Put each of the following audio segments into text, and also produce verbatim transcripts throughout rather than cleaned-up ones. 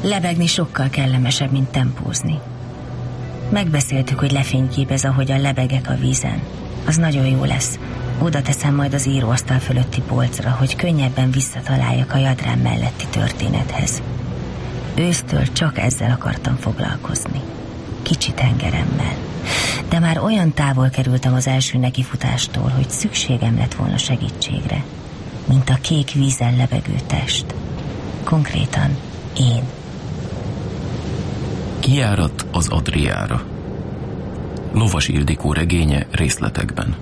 Lebegni sokkal kellemesebb, mint tempózni. Megbeszéltük, hogy lefényképez, ahogyan lebegek a vízen. Az nagyon jó lesz. Oda teszem majd az íróasztal fölötti polcra, hogy könnyebben visszataláljak a Jadrán melletti történethez. Ősztől csak ezzel akartam foglalkozni. Kicsi tengeremmel. De már olyan távol kerültem az első nekifutástól, hogy szükségem lett volna segítségre. Mint a kék vízen lebegő test. Konkrétan én. Kijárat az Adriára. Lovas Ildikó regénye részletekben.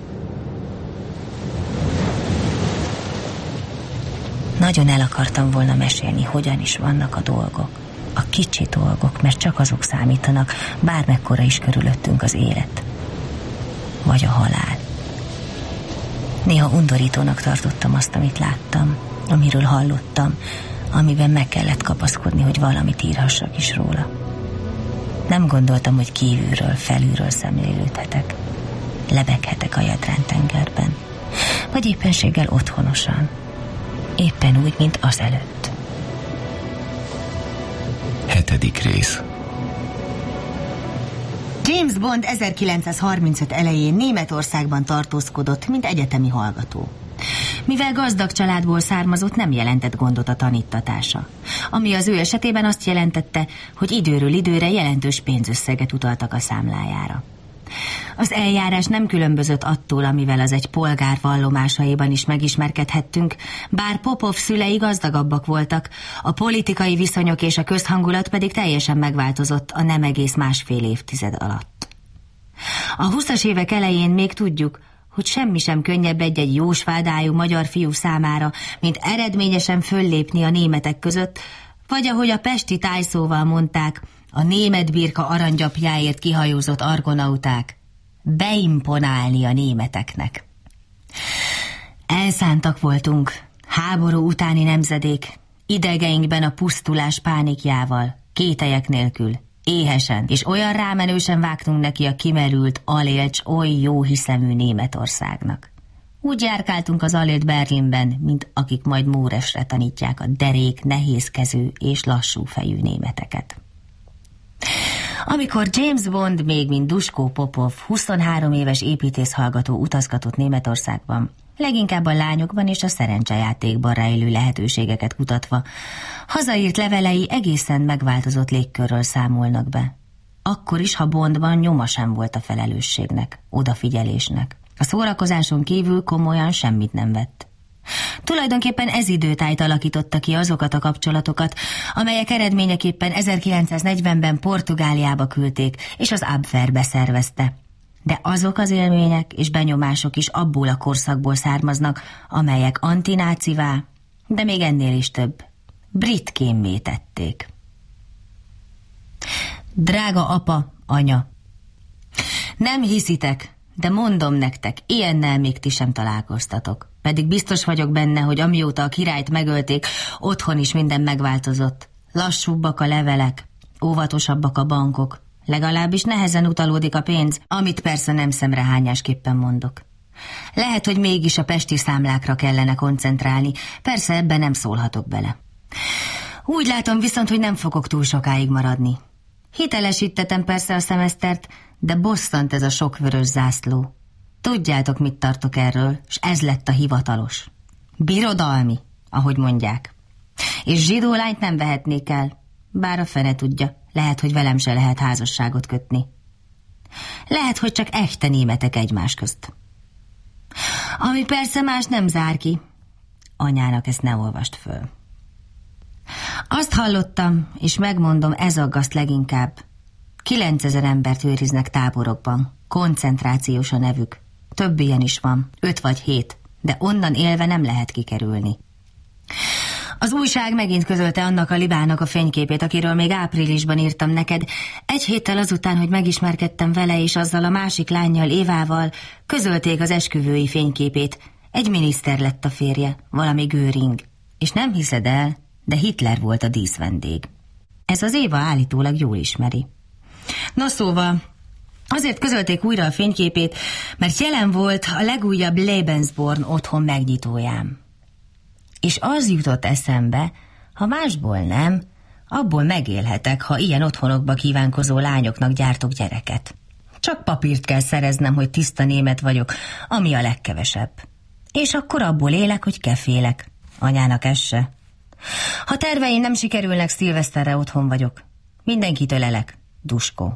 Nagyon el akartam volna mesélni, hogyan is vannak a dolgok. A kicsi dolgok, mert csak azok számítanak, bármekkora is körülöttünk az élet. Vagy a halál. Néha undorítónak tartottam azt, amit láttam, amiről hallottam, amiben meg kellett kapaszkodni, hogy valamit írhassak is róla. Nem gondoltam, hogy kívülről, felülről szemlélődhetek. Lebeghetek a Jadrán tengerben. Vagy éppenséggel otthonosan. Éppen úgy, mint azelőtt. Hetedik rész. James Bond ezerkilencszázharmincöt elején Németországban tartózkodott, mint egyetemi hallgató. Mivel gazdag családból származott, nem jelentett gondot a tanítatása. Ami az ő esetében azt jelentette, hogy időről időre jelentős pénzösszeget utaltak a számlájára. Az eljárás nem különbözött attól, amivel az egy polgár vallomásaiban is megismerkedhettünk, bár Popov szülei gazdagabbak voltak, a politikai viszonyok és a közhangulat pedig teljesen megváltozott a nem egész másfél évtized alatt. A huszas évek elején még tudjuk, hogy semmi sem könnyebb egy-egy jósvádájú magyar fiú számára, mint eredményesen föllépni a németek között, vagy ahogy a pesti tájszóval mondták, a német birka aranygyapjáért kihajózott argonauták, beimponálni a németeknek. Elszántak voltunk, háború utáni nemzedék, idegeinkben a pusztulás pánikjával, kételyek nélkül, éhesen, és olyan rámenősen vágtunk neki a kimerült, alélcs, oly jó hiszemű Németországnak. Úgy járkáltunk az alélt Berlinben, mint akik majd Móresre tanítják a derék, nehézkező és lassú fejű németeket. Amikor James Bond még mint Duško Popov, huszonhárom éves építészhallgató utazgatott Németországban, leginkább a lányokban és a szerencsejátékban rejlő lehetőségeket kutatva, hazaírt levelei egészen megváltozott légkörről számolnak be. Akkor is, ha Bondban nyoma sem volt a felelősségnek, odafigyelésnek. A szórakozáson kívül komolyan semmit nem vett. Tulajdonképpen ez időtájt alakította ki azokat a kapcsolatokat, amelyek eredményeképpen ezerkilencszáznegyvenben Portugáliába küldték, és az Abwehr beszervezte. De azok az élmények és benyomások is abból a korszakból származnak, amelyek antinácivá, de még ennél is több, britkémmé tették. Drága apa, anya, nem hiszitek, de mondom nektek, ilyennel még ti sem találkoztatok. Pedig biztos vagyok benne, hogy amióta a királyt megölték, otthon is minden megváltozott. Lassúbbak a levelek, óvatosabbak a bankok, legalábbis nehezen utalódik a pénz, amit persze nem szemrehányásképpen mondok. Lehet, hogy mégis a pesti számlákra kellene koncentrálni, persze ebben nem szólhatok bele. Úgy látom viszont, hogy nem fogok túl sokáig maradni. Hitelesítettem persze a szemesztert, de bosszant ez a sok vörös zászló. Tudjátok, mit tartok erről, és ez lett a hivatalos. Birodalmi, ahogy mondják. És zsidó lányt nem vehetnék el, bár a fene tudja, lehet, hogy velem se lehet házasságot kötni. Lehet, hogy csak echte németek egymás közt. Ami persze más nem zár ki. Anyának ezt ne olvast föl. Azt hallottam, és megmondom, ez aggaszt leginkább. Kilencezer embert őriznek táborokban, koncentrációs a nevük. Több ilyen is van, öt vagy hét, de onnan élve nem lehet kikerülni. Az újság megint közölte annak a libának a fényképét, akiről még áprilisban írtam neked. Egy héttel azután, hogy megismerkedtem vele és azzal a másik lánnyal, Évával, közölték az esküvői fényképét. Egy miniszter lett a férje, valami Göring. És nem hiszed el, de Hitler volt a díszvendég. Ez az Éva állítólag jól ismeri. No szóval, azért közölték újra a fényképét, mert jelen volt a legújabb Lebensborn otthon megnyitóján. És az jutott eszembe, ha másból nem, Abból megélhetek, ha ilyen otthonokba kívánkozó lányoknak gyártok gyereket. Csak papírt kell szereznem, hogy tiszta német vagyok, ami a legkevesebb. És akkor abból élek, hogy kefélek. Anyának ez se. Ha terveim nem sikerülnek, szilveszterre otthon vagyok. Mindenkit ölelek. Duskó.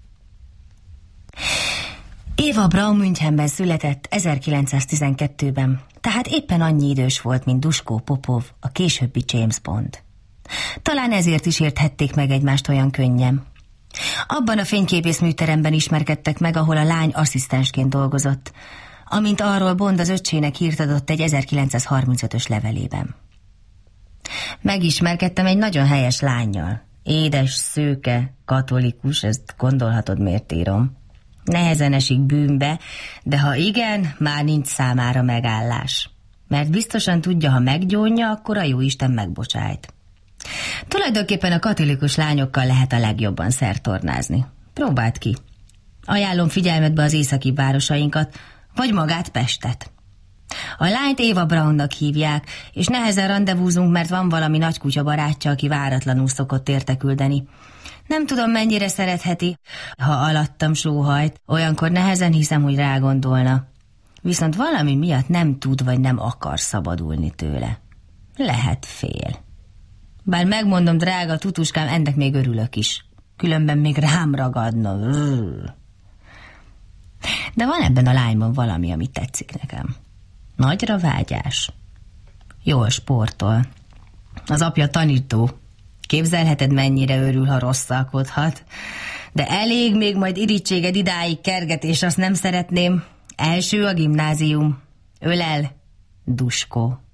Eva Braun Münchenben született ezerkilencszáztizenkettőben, tehát éppen annyi idős volt, mint Duskó Popov, a későbbi James Bond. Talán ezért is érthették meg egymást olyan könnyen. Abban a fényképészműteremben ismerkedtek meg, ahol a lány asszisztensként dolgozott, amint arról Bond az öccsének hírt adott egy ezerkilencszázharmincötös levelében. Megismerkedtem egy nagyon helyes lánnyal. Édes, szőke, katolikus, ezt gondolhatod, miért írom. Nehezen esik bűnbe, de ha igen, már nincs számára megállás. Mert biztosan tudja, ha meggyónja, akkor a jóisten megbocsájt. Tulajdonképpen a katolikus lányokkal lehet a legjobban szertornázni. Próbáld ki. Ajánlom figyelmetbe az északi városainkat, vagy magát Pestet. A lányt Eva Braunnak hívják, és nehezen randevúzunk, mert van valami nagykutya barátja, aki váratlanul szokott érte küldeni. Nem tudom, mennyire szeretheti, ha alattam sóhajt, olyankor nehezen hiszem, hogy rágondolna. Viszont valami miatt nem tud, vagy nem akar szabadulni tőle. Lehet fél. Bár megmondom, drága tutuskám, ennek még örülök is. Különben még rám ragadna. De van ebben a lányban valami, ami tetszik nekem. Nagyra vágyás. Jól sportol. Az apja tanító. Képzelheted, mennyire örül, ha rosszalkodhat. De elég még majd irítséged idáig kergetés, azt nem szeretném. Első a gimnázium. Ölel. Duskó.